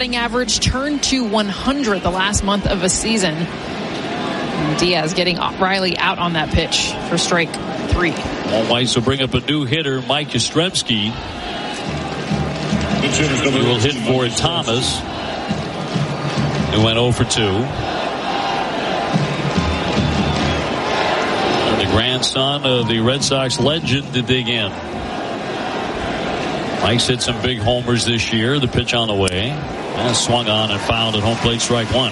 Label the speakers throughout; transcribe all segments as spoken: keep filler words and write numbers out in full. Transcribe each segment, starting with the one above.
Speaker 1: batting average turned to one hundred the last month of a season. And Diaz getting Riley out on that pitch for strike three.
Speaker 2: All Whites will bring up a new hitter, Mike Yastrzemski. He will hit for Thomas, who went oh for two. And the grandson of the Red Sox legend to dig in. Mike's hit some big homers this year. The pitch on the way. And swung on and fouled at home plate, strike one.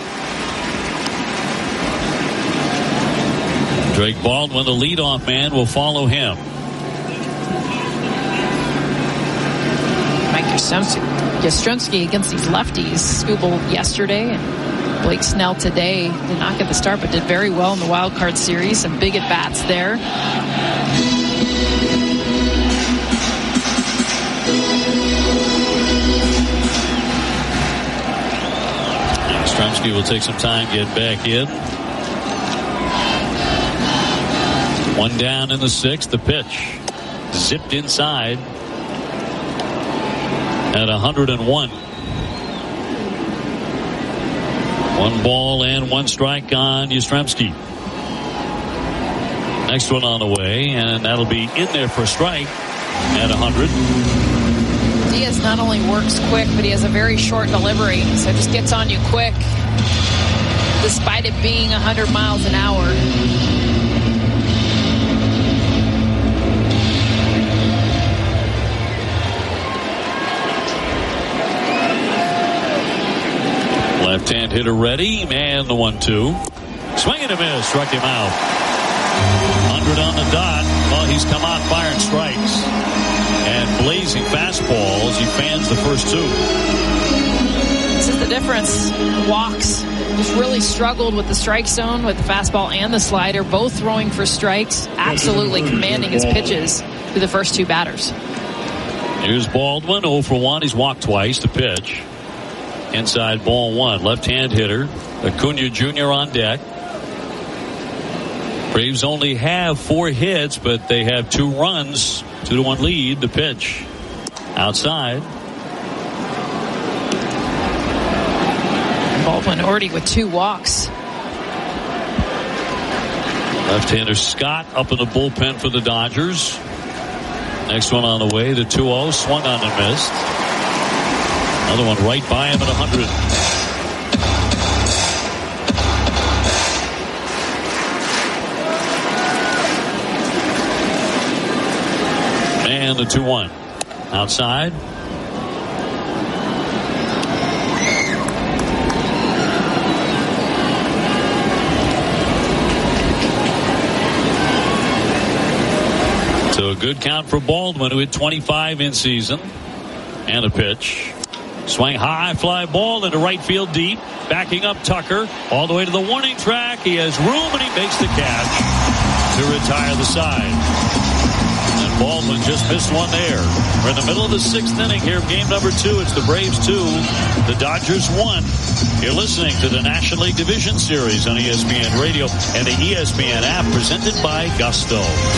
Speaker 2: Drake Baldwin, the leadoff man, will follow him.
Speaker 1: Mike Yastrzemski against these lefties. Skubal yesterday and Blake Snell today did not get the start, but did very well in the wild card series. Some big at bats there.
Speaker 2: Yastrzemski will take some time to get back in. One down in the sixth. The pitch zipped inside at one hundred one. One ball and one strike on Yastrzemski. Next one on the way, and that'll be in there for a strike at one hundred.
Speaker 1: Diaz not only works quick, but he has a very short delivery, so it just gets on you quick, despite it being one hundred miles an hour.
Speaker 2: Left-hand hitter ready, and the one two. Swing and a miss, struck him out. one hundred on the dot. Well, he's come out firing strikes. And blazing fastballs, he fans the first two.
Speaker 1: This is the difference. Walks. Just really struggled with the strike zone, with the fastball and the slider, both throwing for strikes, absolutely commanding his pitches to the first two batters.
Speaker 2: Here's Baldwin, oh for one. He's walked twice to pitch. Inside ball one. Left-hand hitter. Acuna Junior on deck. Braves only have four hits, but they have two runs. Two to one lead. The pitch. Outside.
Speaker 1: Baldwin already with two walks.
Speaker 2: Left-hander Scott up in the bullpen for the Dodgers. Next one on the way. The two oh. Swung on and missed. Another one right by him at one hundred. And the two one. Outside. So a good count for Baldwin, who hit twenty-five in season. And a pitch. Swing high, fly ball into right field deep. Backing up Tucker all the way to the warning track. He has room and he makes the catch to retire the side. And Baldwin just missed one there. We're in the middle of the sixth inning here of game number two. It's the Braves two, the Dodgers one. You're listening to the National League Division Series on E S P N Radio and the E S P N app, presented by Gusto.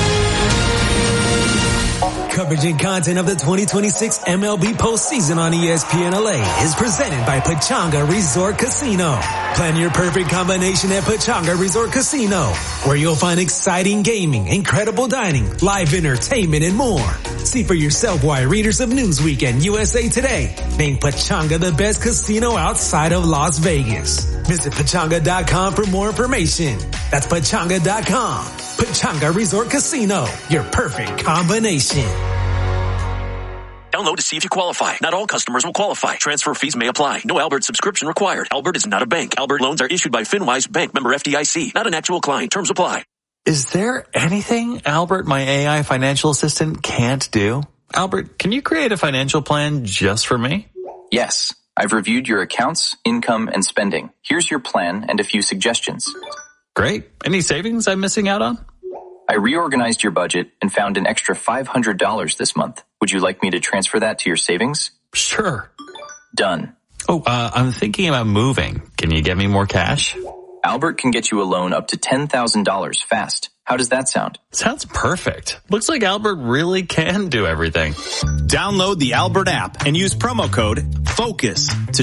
Speaker 3: Coverage and content of the twenty twenty-six M L B postseason on E S P N L A is presented by Pechanga Resort Casino. Plan your perfect combination at Pechanga Resort Casino, where you'll find exciting gaming, incredible dining, live entertainment, and more. See for yourself why readers of Newsweek and U S A Today named Pechanga the best casino outside of Las Vegas. Visit Pechanga dot com for more information. That's Pechanga dot com. Pechanga Resort Casino, your perfect combination.
Speaker 4: Download to see if you qualify. Not all customers will qualify. Transfer fees may apply. No Albert subscription required. Albert is not a bank. Albert loans are issued by FinWise Bank, member F D I C. Not an actual client. Terms apply.
Speaker 5: Is there anything Albert, my A I financial assistant, can't do? Albert, can you create a financial plan just for me?
Speaker 6: Yes. I've reviewed your accounts, income, and spending. Here's your plan and a few suggestions.
Speaker 5: Great. Any savings I'm missing out on?
Speaker 6: I reorganized your budget and found an extra five hundred dollars this month. Would you like me to transfer that to your savings?
Speaker 5: Sure.
Speaker 6: Done.
Speaker 5: Oh, uh, I'm thinking about moving. Can you get me more cash?
Speaker 6: Albert can get you a loan up to ten thousand dollars fast. How does that sound?
Speaker 5: Sounds perfect. Looks like Albert really can do everything.
Speaker 7: Download the Albert app and use promo code FOCUS to